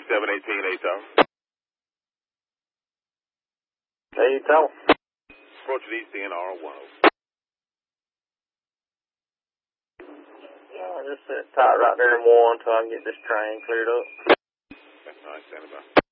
718 ATOW. ATOW. Approach DCNR 10. Just sit tight right there in 1 until I can get this train cleared up. That's nice, standing by.